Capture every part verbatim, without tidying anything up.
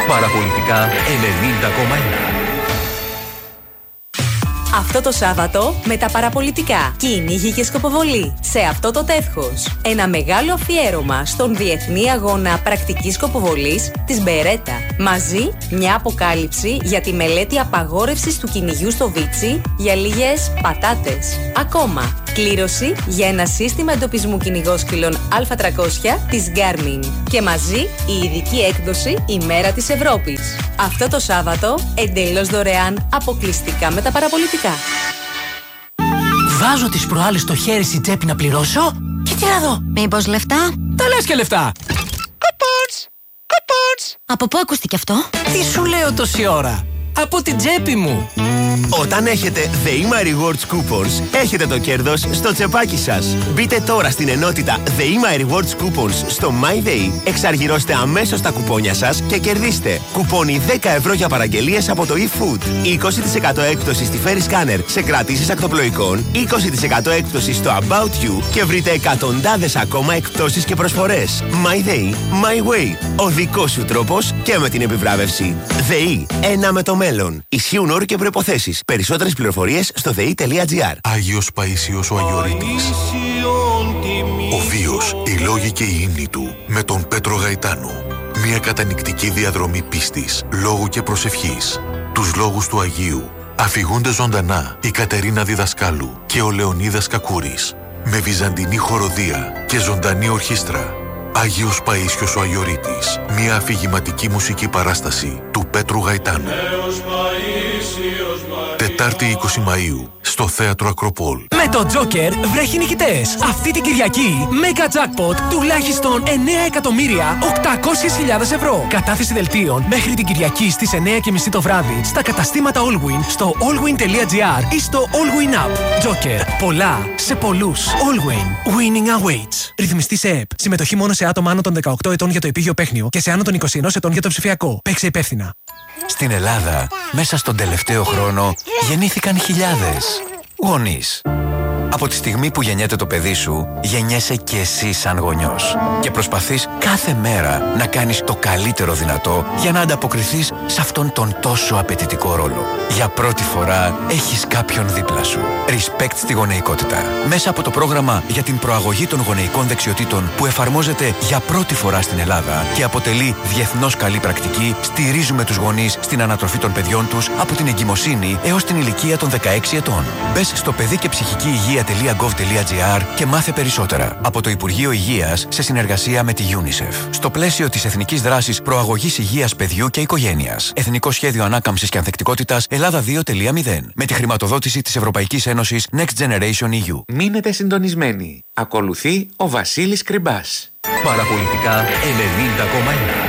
Παραπολιτικά ενενήντα κόμμα ένα. Αυτό το Σάββατο με τα παραπολιτικά. Κυνήγι και σκοποβολή σε αυτό το τεύχος. Ένα μεγάλο αφιέρωμα στον Διεθνή Αγώνα Πρακτικής Σκοποβολής της Μπερέτα. Μαζί μια αποκάλυψη για τη μελέτη απαγόρευσης του κυνηγιού στο Βίτσι για λίγες πατάτες. Ακόμα, κλήρωση για ένα σύστημα εντοπισμού κυνηγόσκυλων Α τριακόσια της Garmin. Και μαζί η ειδική έκδοση Η Μέρα της Ευρώπης. Αυτό το Σάββατο εντελώς δωρεάν, αποκλειστικά με τα παραπολιτικά. Βάζω τις προάλλες στο χέρι στη τσέπη να πληρώσω και τι να δω. Μήπως λεφτά? Τα λες και λεφτά. Κουπόνς, κουπόνς. Από πού ακούστηκε αυτό? Τι σου λέω τόση ώρα? Από την τσέπη μου. Όταν έχετε ΔΕΗΜΑ Rewards Coupons, έχετε το κέρδος στο τσεπάκι σας. Μπείτε τώρα στην ενότητα ΔΕΗΜΑ Rewards Coupons στο MyDay, εξαργυρώστε αμέσως τα κουπόνια σας και κερδίστε κουπόνι δέκα ευρώ για παραγγελίες από το eFood, είκοσι τοις εκατό έκπτωση στη Ferry Scanner σε κρατήσεις ακτοπλοϊκών, είκοσι τοις εκατό έκπτωση στο About You και βρείτε εκατοντάδες ακόμα εκπτώσεις και προσφορές. MyDay, My Way. Ο δικός σου τρόπος και με την επιβράβευση. ΔΕΗ, ένα με το μέλλον. Ισχύουν όροι και προϋποθέσεις. Περισσότερες πληροφορίες στο δεη τελεία τζι άρ. Άγιος Παΐσιος ο Αγιορείτης. Ο βίος, οι λόγοι και η ύμνη του με τον Πέτρο Γαϊτάνο. Μια κατανυκτική διαδρομή πίστης, λόγου και προσευχής. Τους λόγους του Αγίου αφηγούνται ζωντανά η Κατερίνα Διδασκάλου και ο Λεωνίδας Κακούρης. Με βυζαντινή χοροδία και ζωντανή ορχήστρα. Άγιος Παΐσιος ο Αγιορείτης. Μια αφηγηματική μουσική παράσταση του Πέτρου Γαϊτάνου. Τετάρτη είκοσι Μαΐου στο Θέατρο Ακροπόλ. Με το Τζόκερ βρέχει νικητές. Αυτή την Κυριακή Mega Jackpot τουλάχιστον εννέα εκατομμύρια οκτακόσιες χιλιάδες ευρώ. Κατάθεση δελτίων μέχρι την Κυριακή στις εννέα και μισή το βράδυ στα καταστήματα Allwin στο allwin τελεία τζι άρ ή στο Allwin App. Τζόκερ. Πολλά σε πολλούς. Allwin. Winning awaits. Ρυθμιστή σε ΕΠ. Συμμετοχή μόνο σε άτομα άνω των δεκαοκτώ ετών για το επίγειο παίχνιο και σε άνω των είκοσι ενός ετών για το ψηφιακό. Παίξε υπεύθυνα. Στην Ελλάδα, μέσα στον τελευταίο χρόνο, γεννήθηκαν χιλιάδες γονείς. Από τη στιγμή που γεννιέται το παιδί σου, γεννιέσαι και εσύ σαν γονιός. Και προσπαθείς κάθε μέρα να κάνεις το καλύτερο δυνατό για να ανταποκριθείς σε αυτόν τον τόσο απαιτητικό ρόλο. Για πρώτη φορά έχεις κάποιον δίπλα σου. Respect στη γονεϊκότητα. Μέσα από το πρόγραμμα για την προαγωγή των γονεϊκών δεξιοτήτων που εφαρμόζεται για πρώτη φορά στην Ελλάδα και αποτελεί διεθνώς καλή πρακτική, στηρίζουμε τους γονείς στην ανατροφή των παιδιών τους από την εγκυμοσύνη έως την ηλικία των δεκαέξι ετών. Μπες στο παιδί και ψυχική υγεία τελεία γκοβ τελεία τζι άρ και μάθε περισσότερα από το Υπουργείο Υγείας σε συνεργασία με τη UNICEF. Στο πλαίσιο της Εθνικής Δράσης Προαγωγής Υγείας Παιδιού και Οικογένειας. Εθνικό Σχέδιο Ανάκαμψης και Ανθεκτικότητας Ελλάδα δύο τελεία μηδέν. Με τη χρηματοδότηση της Ευρωπαϊκής Ένωσης Next Generation ι γιου. Μείνετε συντονισμένοι. Ακολουθεί ο Βασίλης Κρυμπάς. Παραπολιτικά ενενήντα κόμμα ένα.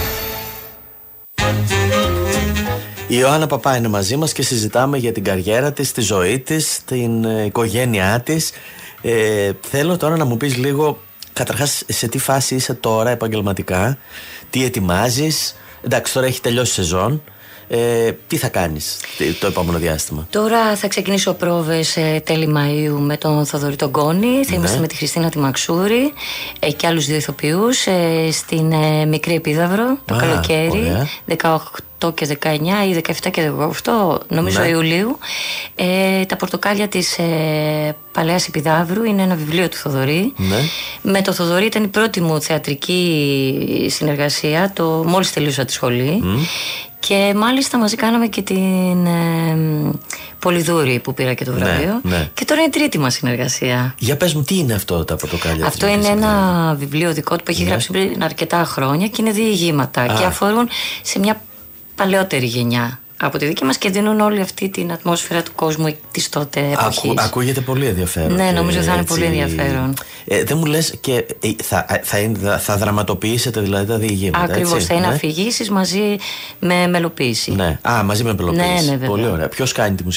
Η Ιωάννα Παπά είναι μαζί μας και συζητάμε για την καριέρα της, τη ζωή της, την οικογένειά της. Ε, θέλω τώρα να μου πεις λίγο, καταρχάς, σε τι φάση είσαι τώρα επαγγελματικά, τι ετοιμάζεις. Εντάξει, τώρα έχει τελειώσει η σεζόν. Ε, τι θα κάνεις το επόμενο διάστημα? Τώρα θα ξεκινήσω πρόβες ε, τέλη Μαΐου με τον Θοδωρή τον Γκόνη. Θα είμαστε Ναι. με τη Χριστίνα τη Μαξούρη ε, και άλλους δύο ηθοποιούς ε, στην ε, Μικρή Επίδαυρο το Α, καλοκαίρι, ωραία. δεκαοκτώ και δεκαεννιά ή δεκαεπτά και δεκαοκτώ νομίζω, Ναι. Ιουλίου. ε, Τα πορτοκάλια της ε, Παλαιάς Επιδαύρου είναι ένα βιβλίο του Θοδωρή. Ναι. Με το Θοδωρή ήταν η πρώτη μου θεατρική συνεργασία, το, μόλις τελείωσα τη σχολή. Mm. Και μάλιστα μαζί κάναμε και την ε, Πολυδούρη που πήρα και το βραβείο. Ναι, ναι. Και τώρα είναι η τρίτη μας συνεργασία. Για πες μου, τι είναι αυτό τα πορτοκάλια? Αυτό είναι ένα βιβλίο δικό του που έχει Ναι. γράψει πριν αρκετά χρόνια και είναι διηγήματα. Α. Και αφορούν σε μια παλαιότερη γενιά από τη δική μας και δίνουν όλη αυτή την ατμόσφαιρα του κόσμου της τότε εποχής. Ακού, ακούγεται πολύ ενδιαφέρον. Ναι, και νομίζω θα είναι έτσι, πολύ ενδιαφέρον. Ε, δεν μου λες και ε, θα, θα, θα, θα δραματοποιήσετε δηλαδή τα διηγήματα? Ακριβώς, έτσι, θα είναι ναι? αφηγήσεις μαζί με μελοποίηση. Ναι. Α, μαζί με μελοποίηση. Ναι, ναι, βέβαια. Πολύ ωραία. Ποιος κάνει τη μουσική?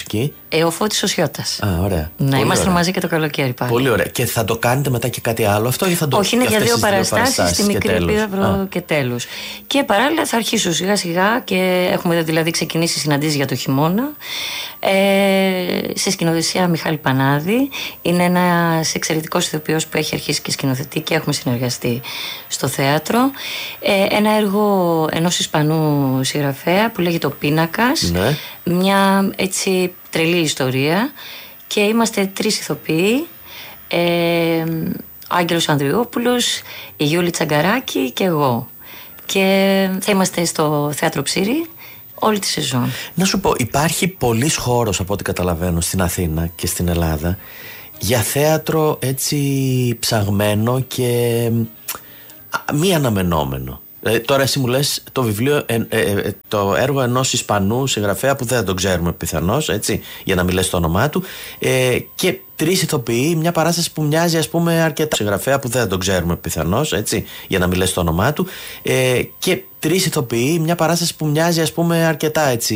Ε, ο Φώτης ο Σιώτας. Α, ωραία. Ναι, Πολύ είμαστε ωραία. μαζί και το καλοκαίρι πάλι. Πολύ ωραία. Και θα το κάνετε μετά και κάτι άλλο αυτό ή θα το Όχι, είναι για δύο παραστάσεις στη Μικρή Επίδαυρο Α. και τέλος. Και παράλληλα θα αρχίσω σιγά σιγά και έχουμε δηλαδή ξεκινήσει συναντήσεις για το χειμώνα. Ε, σε σκηνοθεσία Μιχάλη Πανάδη. Είναι ένας εξαιρετικός ηθοποιός που έχει αρχίσει και σκηνοθετεί και έχουμε συνεργαστεί στο θέατρο. Ε, ένα έργο ενός Ισπανού συγγραφέα που λέγεται Ο Πίνακας. Ναι. Μια έτσι τρελή ιστορία. Και είμαστε τρεις ηθοποιοί. Ε, ο Άγγελος Ανδριόπουλος, η Γιούλη Τσαγκαράκη και εγώ. Και θα είμαστε στο Θέατρο Ψήρη όλη τη σεζόν. Να σου πω, υπάρχει πολλής χώρος από ό,τι καταλαβαίνω στην Αθήνα και στην Ελλάδα για θέατρο έτσι ψαγμένο και α, μη αναμενόμενο. Ε, τώρα εσύ μου λες το βιβλίο, ε, ε, ε, το έργο ενός Ισπανού συγγραφέα που δεν τον ξέρουμε πιθανώς, έτσι, για να μην λες το όνομά του, ε, και τρεις ηθοποιοί, μια παράσταση που μοιάζει ας πούμε αρκετά συγγραφέα που δεν τον ξέρουμε πιθανώς, έτσι, για να μην λες το όνομά του, ε, και τρεις ηθοποιοί, μια παράσταση που μοιάζει ας πούμε αρκετά έτσι